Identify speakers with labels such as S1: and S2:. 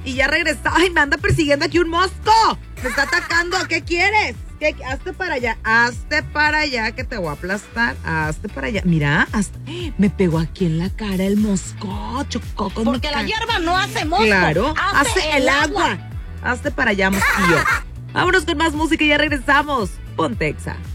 S1: y ya regresó. Ay, me anda persiguiendo aquí un mosco. Me está atacando. ¿Qué quieres? Hazte para allá que te voy a aplastar. Hazte para allá. Mira, me pegó aquí en la cara el mosco. Chocó con
S2: porque la hierba no hace mosco.
S1: Claro, hace el agua. Hazte para allá, mosquillo. Vámonos con más música y ya regresamos. Ponte Exa.